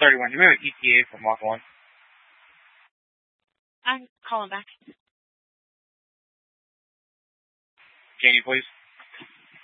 31. Do we have an ETA for Mach 1? I'm calling back. Janie, please.